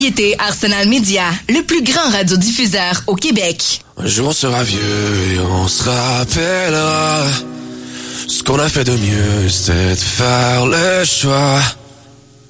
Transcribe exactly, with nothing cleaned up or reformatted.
Propriété Arsenal Média, le plus grand radiodiffuseur au Québec. Un jour on sera vieux et on se rappellera. Ce qu'on a fait de mieux, c'était de faire le choix